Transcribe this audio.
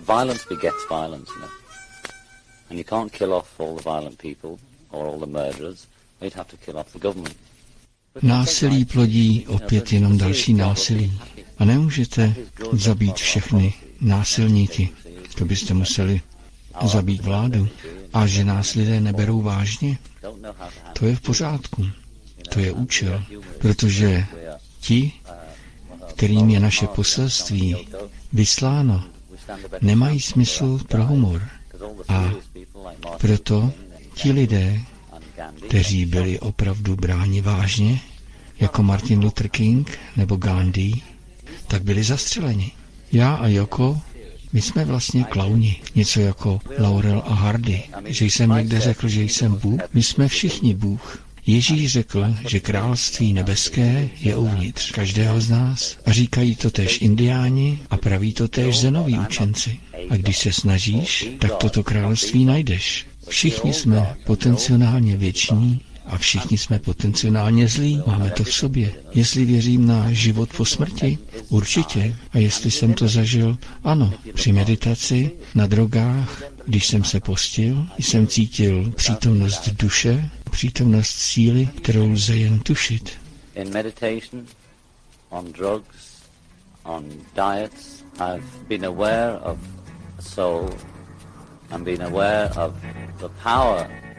violence begets violence, you know. And you can't kill off all the violent people or all the murderers. You'd have to kill off the government. Násilí plodí opět jenom další násilí. A nemůžete zabít všechny násilníky. To byste museli zabít vládu. A že nás lidé neberou vážně, to je v pořádku. To je účel. Protože ti, kterým je naše poselství vysláno, nemají smysl pro humor. A proto ti lidé, kteří byli opravdu bráni vážně, jako Martin Luther King nebo Gandhi, tak byli zastřeleni. Já a Joko, my jsme vlastně klauni, něco jako Laurel a Hardy. Že jsem někde řekl, že jsem Bůh, my jsme všichni Bůh. Ježíš řekl, že království nebeské je uvnitř každého z nás. A říkají to též indiáni a praví to též zenoví učenci. A když se snažíš, tak toto království najdeš. Všichni jsme potenciálně věční a všichni jsme potenciálně zlí. Máme to v sobě. Jestli věřím na život po smrti, určitě. A jestli jsem to zažil, ano, při meditaci, na drogách, když jsem se postil, jsem cítil přítomnost duše, přítomnost síly, kterou lze jen tušit. In meditation, on drugs, on diets, I've been aware of a soul and been aware of the power